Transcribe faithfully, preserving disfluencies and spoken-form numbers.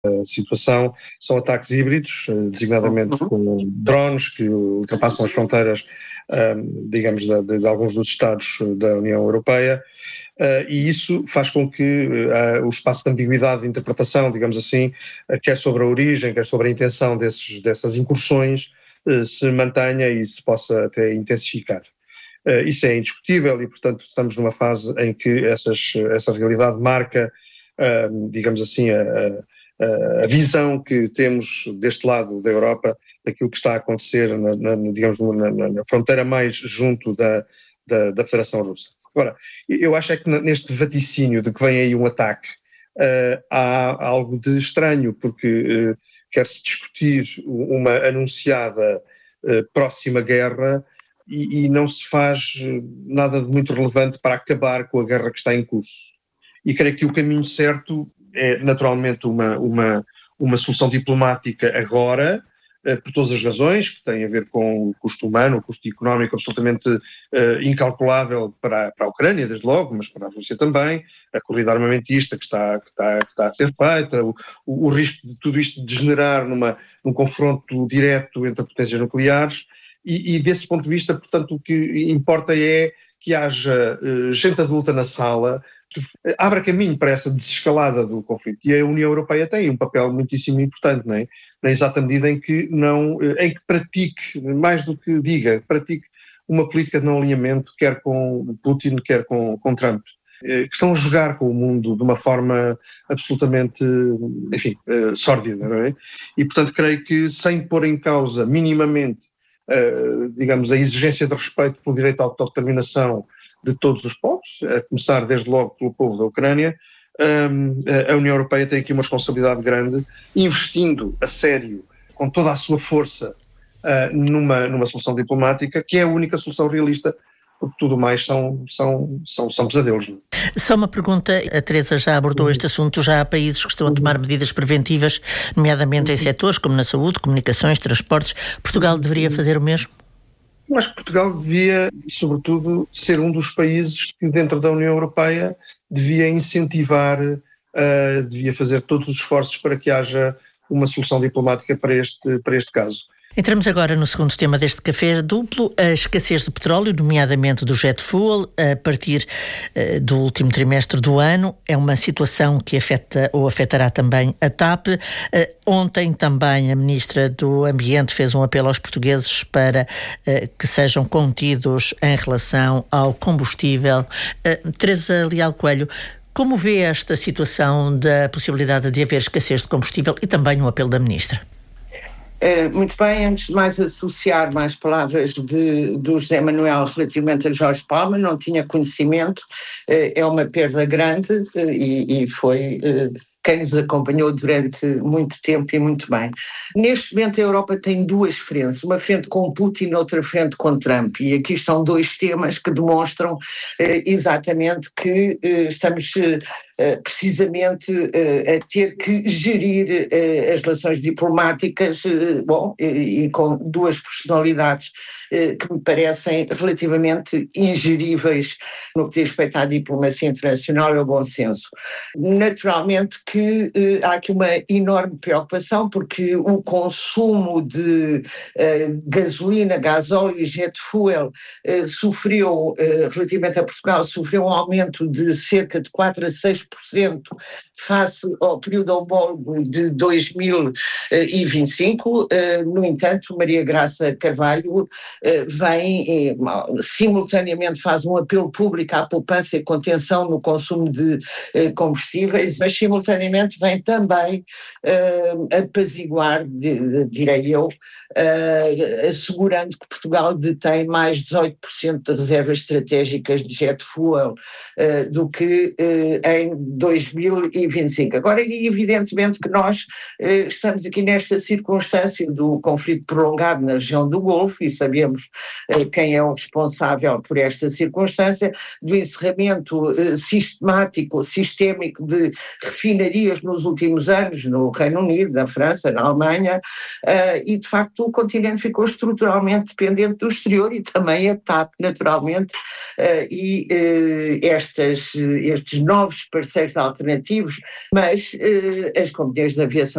situação são ataques híbridos, designadamente com drones que ultrapassam as fronteiras, digamos, de, de alguns dos Estados da União Europeia, e isso faz com que o espaço de ambiguidade de interpretação, digamos assim, quer sobre a origem, quer sobre a intenção desses, dessas incursões, se mantenha e se possa até intensificar. Isso é indiscutível e, portanto, estamos numa fase em que essas, essa realidade marca, digamos assim, a a visão que temos deste lado da Europa, daquilo que está a acontecer, na, na, digamos, na, na fronteira mais junto da, da, da Federação Russa. Agora, eu acho é que neste vaticínio de que vem aí um ataque, uh, há algo de estranho, porque uh, quer-se discutir uma anunciada uh, próxima guerra e, e não se faz nada de muito relevante para acabar com a guerra que está em curso. E creio que o caminho certo é naturalmente uma, uma, uma solução diplomática agora, eh, por todas as razões, que têm a ver com o custo humano, o custo económico absolutamente eh, incalculável para, para a Ucrânia, desde logo, mas para a Rússia também, a corrida armamentista que está, que está, que está a ser feita, o, o, o risco de tudo isto degenerar numa, num confronto direto entre potências nucleares, e, e desse ponto de vista, portanto, o que importa é que haja eh, gente adulta na sala, que abra caminho para essa desescalada do conflito. E a União Europeia tem um papel muitíssimo importante, não é? Na exata medida em que, não, em que pratique, mais do que diga, pratique uma política de não alinhamento, quer com Putin, quer com, com Trump, que estão a jogar com o mundo de uma forma absolutamente, enfim, sórdida, não é? E, portanto, creio que sem pôr em causa minimamente, digamos, a exigência de respeito pelo direito à autodeterminação de todos os povos, a começar desde logo pelo povo da Ucrânia, a União Europeia tem aqui uma responsabilidade grande, investindo a sério, com toda a sua força, numa, numa solução diplomática, que é a única solução realista, porque tudo mais são, são, são, são pesadelos. Não? Só uma pergunta, a Teresa já abordou este assunto, já há países que estão a tomar medidas preventivas, nomeadamente em setores como na saúde, comunicações, transportes. Portugal deveria fazer o mesmo? Eu acho que Portugal devia, sobretudo, ser um dos países que dentro da União Europeia devia incentivar, uh, devia fazer todos os esforços para que haja uma solução diplomática para este, para este caso. Entramos agora no segundo tema deste café duplo, a escassez de petróleo, nomeadamente do jet fuel, a partir uh, do último trimestre do ano. É uma situação que afeta ou afetará também a TAP. Uh, ontem também a Ministra do Ambiente fez um apelo aos portugueses para uh, que sejam contidos em relação ao combustível. Uh, Teresa Leal Coelho, como vê esta situação da possibilidade de haver escassez de combustível e também o apelo da Ministra? Uh, muito bem, antes de mais associar mais palavras de, do José Manuel relativamente a Jorge Palma, não tinha conhecimento, uh, é uma perda grande uh, e, e foi uh, quem nos acompanhou durante muito tempo e muito bem. Neste momento a Europa tem duas frentes, uma frente com Putin, outra frente com Trump, e aqui estão dois temas que demonstram uh, exatamente que uh, estamos uh, precisamente uh, a ter que gerir uh, as relações diplomáticas, uh, bom, e, e com duas personalidades uh, que me parecem relativamente ingeríveis no que diz respeito à diplomacia internacional e ao bom senso. Naturalmente que uh, há aqui uma enorme preocupação porque o consumo de uh, gasolina, gasóleo e jet fuel uh, sofreu, uh, relativamente a Portugal, sofreu um aumento de cerca de quatro a seis por cento face ao período homólogo de dois mil e vinte e cinco. Uh, no entanto, Maria Graça Carvalho uh, vem, e, simultaneamente faz um apelo público à poupança e contenção no consumo de uh, combustíveis, mas simultaneamente vem também uh, apaziguar, de, de, direi eu, uh, assegurando que Portugal detém mais de dezoito por cento de reservas estratégicas de jet fuel uh, do que uh, em dois mil e vinte e cinco. Agora, evidentemente que nós uh, estamos aqui nesta circunstância do conflito prolongado na região do Golfo e sabemos uh, quem é o responsável por esta circunstância, do encerramento uh, sistemático, sistémico de refinarias nos últimos anos no Reino Unido, na França, na Alemanha, uh, e de facto o continente ficou estruturalmente dependente do exterior e também a TAP, naturalmente, uh, e uh, estas, estes novos parceiros parceiros alternativos, mas as companhias de aviação